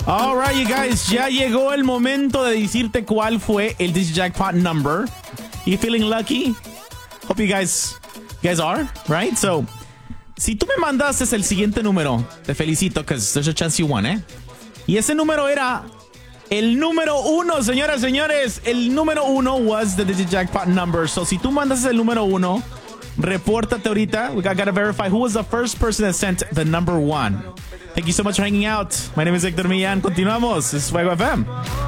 Alright, you guys, ya llegó el momento de decirte cuál fue el Digijackpot number. You feeling lucky? Hope you guys are, right? So, si tú me mandaste el siguiente número, te felicito, because there's a chance you won, ¿eh? Y ese número era el número 1, señoras, señores. El número 1 was the Digijackpot number. So, si tú mandas el número 1, repórtate ahorita. We gotta verify who was the first person that sent the number 1. Thank you so much for hanging out. My name is Hector Millán. Continuamos. This is Fuego FM.